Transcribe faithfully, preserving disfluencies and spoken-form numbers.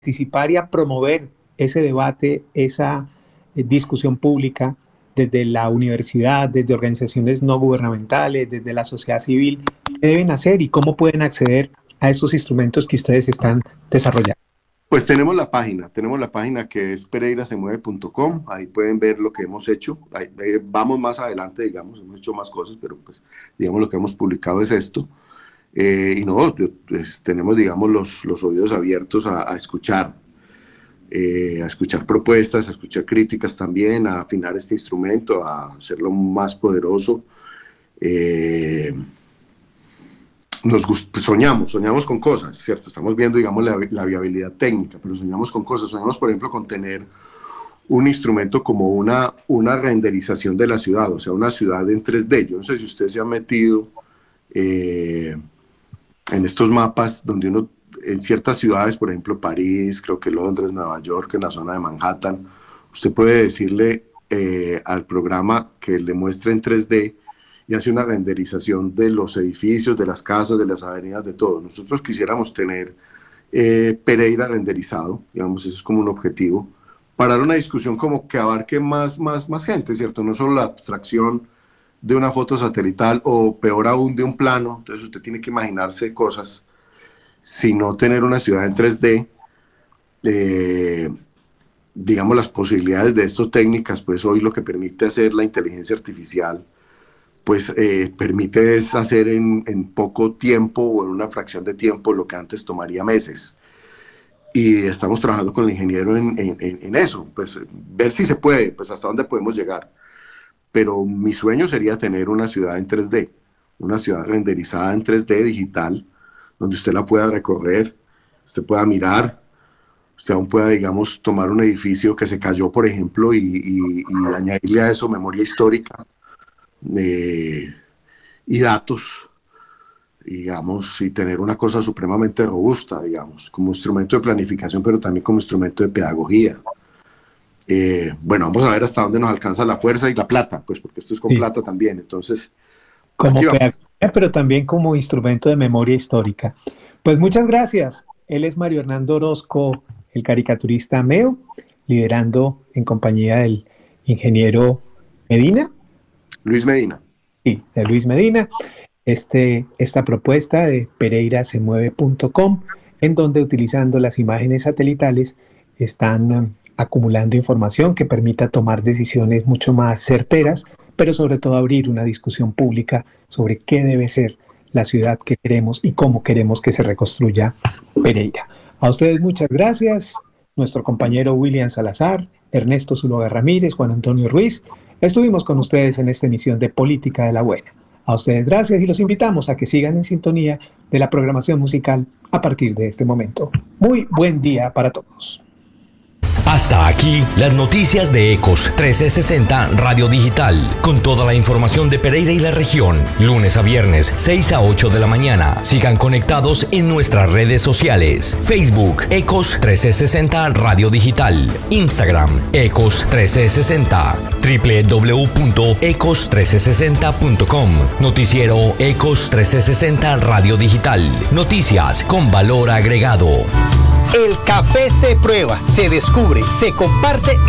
participar y a promover ese debate, esa eh, discusión pública desde la universidad, desde organizaciones no gubernamentales, desde la sociedad civil? ¿Qué deben hacer y cómo pueden acceder a estos instrumentos que ustedes están desarrollando? Pues tenemos la página, tenemos la página que es pereira se mueve punto com, ahí pueden ver lo que hemos hecho, ahí, ahí vamos más adelante, digamos, hemos hecho más cosas, pero pues, digamos, lo que hemos publicado es esto, eh, y no, pues, tenemos, digamos, los, los oídos abiertos a, a escuchar, eh, a escuchar propuestas, a escuchar críticas también, a afinar este instrumento, a hacerlo más poderoso. eh, Nos gust- soñamos, soñamos con cosas, ¿cierto? Estamos viendo, digamos, la, la viabilidad técnica, pero soñamos con cosas. Soñamos, por ejemplo, con tener un instrumento como una, una renderización de la ciudad, o sea, una ciudad en tres D. Yo no sé si usted se ha metido eh, en estos mapas donde uno, en ciertas ciudades, por ejemplo, París, creo que Londres, Nueva York, en la zona de Manhattan, usted puede decirle eh, al programa que le muestre en tres D y hace una renderización de los edificios, de las casas, de las avenidas, de todo. Nosotros quisiéramos tener eh, Pereira renderizado, digamos, eso es como un objetivo, para dar una discusión como que abarque más, más, más gente, ¿cierto? No solo la abstracción de una foto satelital o peor aún de un plano, entonces usted tiene que imaginarse cosas, sino tener una ciudad en tres D, eh, digamos, las posibilidades de estas técnicas, pues hoy lo que permite hacer la inteligencia artificial, pues eh, permite es hacer en, en poco tiempo o en una fracción de tiempo lo que antes tomaría meses. Y estamos trabajando con el ingeniero en, en, en eso, pues ver si se puede, pues hasta dónde podemos llegar. Pero mi sueño sería tener una ciudad en tres D, una ciudad renderizada en tres D digital, donde usted la pueda recorrer, usted pueda mirar, usted aún pueda, digamos, tomar un edificio que se cayó, por ejemplo, y, y, y añadirle a eso memoria histórica, Eh, y datos, digamos, y tener una cosa supremamente robusta, digamos, como instrumento de planificación, pero también como instrumento de pedagogía. Eh, bueno, vamos a ver hasta dónde nos alcanza la fuerza y la plata, pues porque esto es con Sí. plata también, entonces, Como aquí vamos. pedagogía, pero también como instrumento de memoria histórica. Pues muchas gracias. Él es Mario Hernando Orozco, el caricaturista Meo, liderando en compañía del ingeniero Medina. Luis Medina. Sí, de Luis Medina, este, esta propuesta de pereira se mueve punto com, en donde utilizando las imágenes satelitales están um, acumulando información que permita tomar decisiones mucho más certeras, pero sobre todo abrir una discusión pública sobre qué debe ser la ciudad que queremos y cómo queremos que se reconstruya Pereira. A ustedes muchas gracias, nuestro compañero William Salazar, Ernesto Zuluaga Ramírez, Juan Antonio Ruiz. Estuvimos con ustedes en esta emisión de Política de la Buena. A ustedes gracias y los invitamos a que sigan en sintonía de la programación musical a partir de este momento. Muy buen día para todos. Hasta aquí las noticias de Ecos trescientos sesenta Radio Digital, con toda la información de Pereira y la región, lunes a viernes, seis a ocho de la mañana. Sigan conectados en nuestras redes sociales: Facebook, Ecos trescientos sesenta Radio Digital, Instagram, Ecos trescientos sesenta, doble u doble u doble u punto ecos trescientos sesenta punto com, noticiero Ecos trescientos sesenta Radio Digital, noticias con valor agregado. El café se prueba, se descubre, se comparte